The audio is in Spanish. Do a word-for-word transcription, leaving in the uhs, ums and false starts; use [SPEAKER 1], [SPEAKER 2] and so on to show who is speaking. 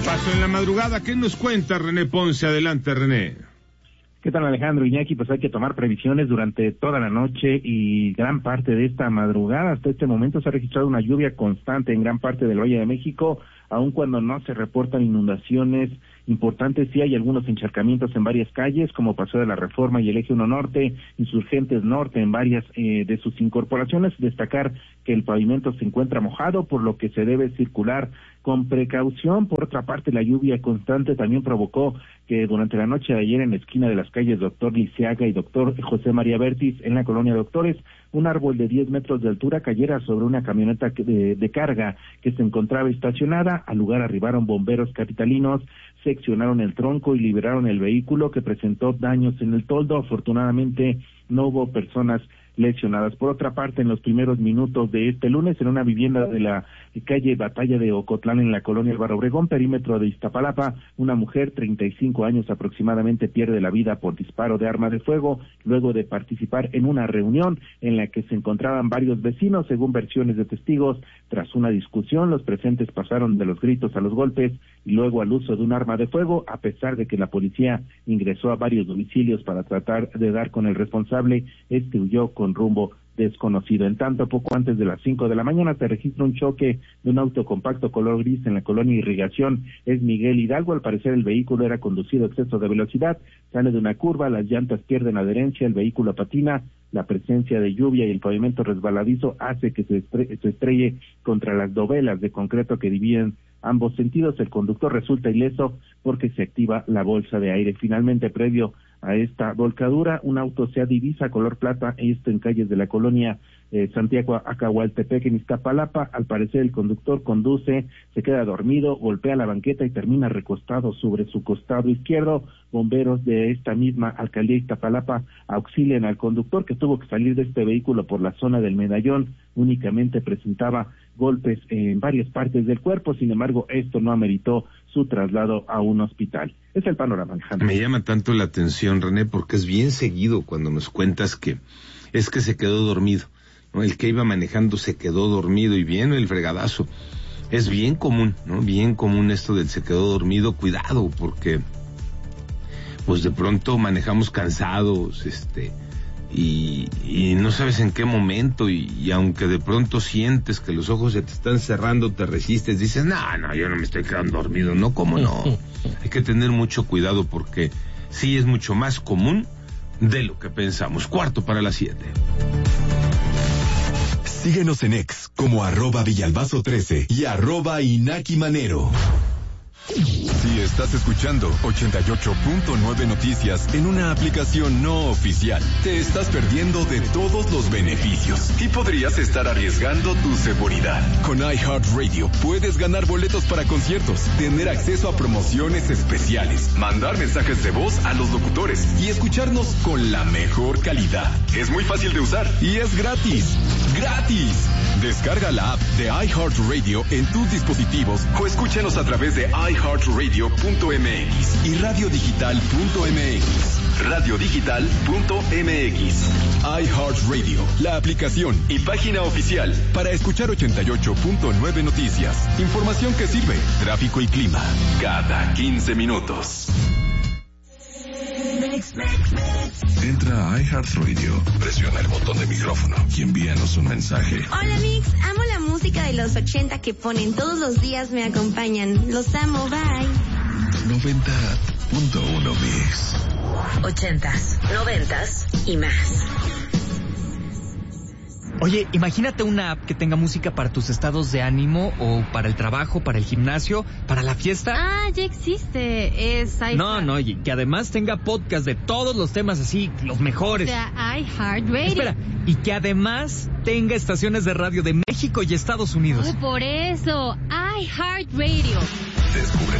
[SPEAKER 1] pasó en la madrugada? ¿Qué nos cuenta René Ponce? Adelante, René.
[SPEAKER 2] ¿Qué tal, Alejandro, Iñaki? Pues hay que tomar previsiones durante toda la noche y gran parte de esta madrugada. Hasta este momento se ha registrado una lluvia constante en gran parte del Valle de México, aun cuando no se reportan inundaciones importantes. Sí hay algunos encharcamientos en varias calles, como Paseo de la Reforma y el Eje uno Norte, Insurgentes Norte, en varias eh, de sus incorporaciones. Destacar que el pavimento se encuentra mojado, por lo que se debe circular con precaución. Por otra parte, la lluvia constante también provocó que durante la noche de ayer, en la esquina de las calles Doctor Lisiaga y Doctor José María Bertis, en la colonia Doctores, un árbol de diez metros de altura cayera sobre una camioneta de, de carga que se encontraba estacionada. Al lugar arribaron bomberos capitalinos, seccionaron el tronco y liberaron el vehículo, que presentó daños en el toldo. Afortunadamente no hubo personas lesionadas. Por otra parte, en los primeros minutos de este lunes, en una vivienda de la calle Batalla de Ocotlán, en la colonia Álvaro Obregón, perímetro de Iztapalapa, una mujer, treinta y cinco años aproximadamente, pierde la vida por disparo de arma de fuego, luego de participar en una reunión en la que se encontraban varios vecinos. Según versiones de testigos, tras una discusión, los presentes pasaron de los gritos a los golpes y luego al uso de un arma de fuego. A pesar de que la policía ingresó a varios domicilios para tratar de dar con el responsable, este huyó con rumbo desconocido. En tanto, poco antes de las cinco de la mañana se registra un choque de un auto compacto color gris en la colonia Irrigación, es Miguel Hidalgo. Al parecer el vehículo era conducido a exceso de velocidad, sale de una curva, las llantas pierden adherencia, el vehículo patina. La presencia de lluvia y el pavimento resbaladizo hace que se, estre- se estrelle contra las dovelas de concreto que dividen ambos sentidos. El conductor resulta ileso porque se activa la bolsa de aire. Finalmente, previo a esta volcadura, un auto Seat Ibiza color plata, esto en calles de la colonia eh, Santiago Acahualtepec, en Iztapalapa. Al parecer el conductor conduce, se queda dormido, golpea la banqueta y termina recostado sobre su costado izquierdo. Bomberos de esta misma alcaldía de Iztapalapa auxilian al conductor, que tuvo que salir de este vehículo por la zona del Medallón. Únicamente presentaba golpes en varias partes del cuerpo, sin embargo esto no ameritó su traslado a un hospital. Es el panorama, Alejandro.
[SPEAKER 1] Me llama tanto la atención, René, porque es bien seguido cuando nos cuentas que es que se quedó dormido, ¿no? El que iba manejando se quedó dormido y bien el fregadazo. Es bien común, ¿no? Bien común esto del se quedó dormido. Cuidado, porque pues de pronto manejamos cansados, este, y, y no sabes en qué momento, y, y aunque de pronto sientes que los ojos se te están cerrando, te resistes, dices, no, no, yo no me estoy quedando dormido, no, ¿cómo no? Hay que tener mucho cuidado porque sí es mucho más común de lo que pensamos. Cuarto para las siete.
[SPEAKER 3] Síguenos en X como arroba Villalbazo trece y arroba Inaki Manero. Si estás escuchando ochenta y ocho punto nueve Noticias en una aplicación no oficial, te estás perdiendo de todos los beneficios y podrías estar arriesgando tu seguridad. Con iHeartRadio puedes ganar boletos para conciertos, tener acceso a promociones especiales, mandar mensajes de voz a los locutores y escucharnos con la mejor calidad. Es muy fácil de usar y es gratis. ¡Gratis! Descarga la app de iHeartRadio en tus dispositivos o escúchanos a través de iHeartRadio punto m x y radiodigital punto m x. radiodigital punto m x. iHeartRadio, la aplicación y página oficial para escuchar ochenta y ocho punto nueve Noticias. Información que sirve, tráfico y clima, cada quince minutos.
[SPEAKER 4] Entra a iHeartRadio, presiona el botón de micrófono y envíanos un mensaje.
[SPEAKER 5] Hola Mix, amo la música de los ochenta que ponen todos los días, me acompañan. Los amo, bye.
[SPEAKER 4] noventa punto uno Mix.
[SPEAKER 6] Ochentas, noventas y más.
[SPEAKER 7] Oye, imagínate una app que tenga música para tus estados de ánimo o para el trabajo, para el gimnasio, para la fiesta.
[SPEAKER 8] Ah, ya existe. Es iHeart.
[SPEAKER 7] No, no, y que además tenga podcast de todos los temas así, los mejores.
[SPEAKER 8] O sea, iHeartRadio.
[SPEAKER 7] Espera, y que además tenga estaciones de radio de México y Estados Unidos.
[SPEAKER 8] Oh, por eso, iHeartRadio.
[SPEAKER 4] Descubre